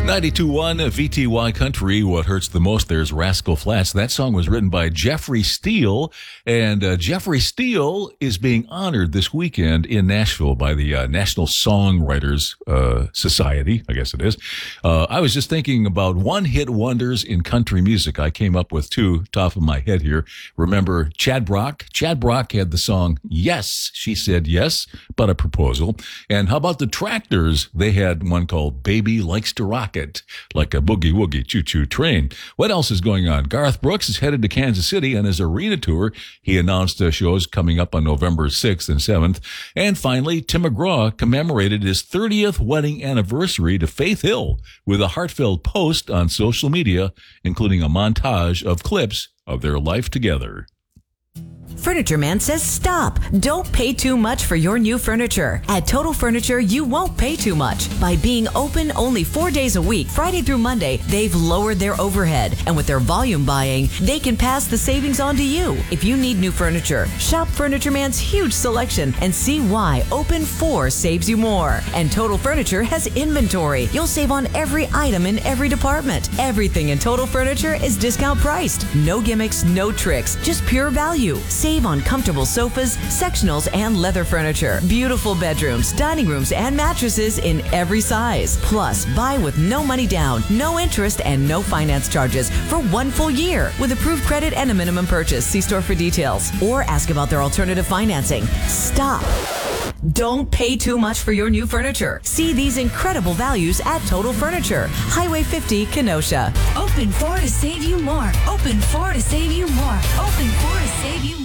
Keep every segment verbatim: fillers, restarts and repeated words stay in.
ninety-two point one V T Y Country, What Hurts the Most, there's Rascal Flatts. That song was written by Jeffrey Steele, and uh, Jeffrey Steele is being honored this weekend in Nashville by the uh, National Songwriters uh, Society, I guess it is. Uh, I was just thinking about one-hit wonders in country music. I came up with two, top of my head here. Remember Chad Brock? Chad Brock had the song, Yes, She Said Yes, But a Proposal. And how about the Tractors? They had one called Baby Likes to Rock It, like a boogie-woogie choo-choo train. What else is going on? Garth Brooks is headed to Kansas City on his arena tour. He announced uh, shows coming up on November sixth and seventh. And finally, Tim McGraw commemorated his thirtieth wedding anniversary to Faith Hill with a heartfelt post on social media, including a montage of clips of their life together. Furniture Man says stop. Don't pay too much for your new furniture. At Total Furniture, you won't pay too much. By being open only four days a week, Friday through Monday, they've lowered their overhead. And with their volume buying, they can pass the savings on to you. If you need new furniture, shop Furniture Man's huge selection and see why Open four saves you more. And Total Furniture has inventory. You'll save on every item in every department. Everything in Total Furniture is discount priced. No gimmicks, no tricks, just pure value. Save on comfortable sofas, sectionals, and leather furniture. Beautiful bedrooms, dining rooms, and mattresses in every size. Plus, buy with no money down, no interest, and no finance charges for one full year with approved credit and a minimum purchase. See store for details or ask about their alternative financing. Stop. Don't pay too much for your new furniture. See these incredible values at Total Furniture, Highway fifty, Kenosha. Open four to save you more. Open four to save you more. Open four to save you more.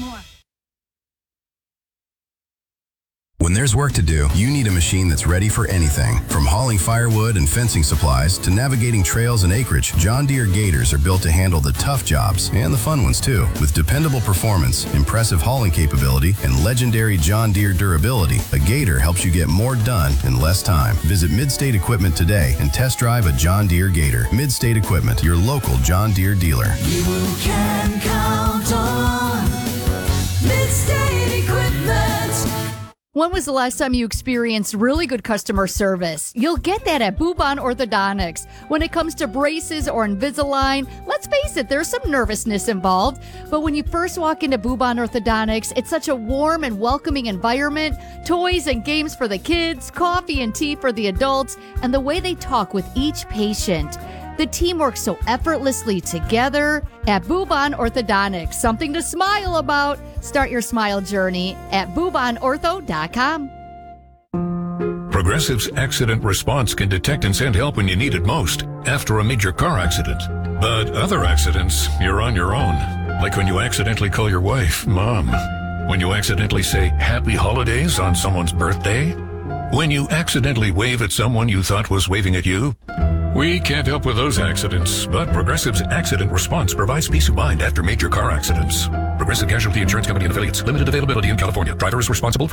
When there's work to do, you need a machine that's ready for anything. From hauling firewood and fencing supplies to navigating trails and acreage, John Deere Gators are built to handle the tough jobs and the fun ones too. With dependable performance, impressive hauling capability, and legendary John Deere durability, a Gator helps you get more done in less time. Visit Midstate Equipment today and test drive a John Deere Gator. Midstate Equipment, your local John Deere dealer. You can count on Midstate Equipment. When was the last time you experienced really good customer service? You'll get that at Bubon Orthodontics. When it comes to braces or Invisalign, let's face it, there's some nervousness involved. But when you first walk into Bubon Orthodontics, it's such a warm and welcoming environment. Toys and games for the kids, coffee and tea for the adults, and the way they talk with each patient. The team works so effortlessly together at Bubon Orthodontics. Something to smile about. Start your smile journey at bubon ortho dot com. Progressive's accident response can detect and send help when you need it most after a major car accident. But other accidents, you're on your own. Like when you accidentally call your wife Mom. When you accidentally say Happy Holidays on someone's birthday. When you accidentally wave at someone you thought was waving at you. We can't help with those accidents, but Progressive's accident response provides peace of mind after major car accidents. Progressive Casualty Insurance Company and affiliates. Limited availability in California. Driver is responsible for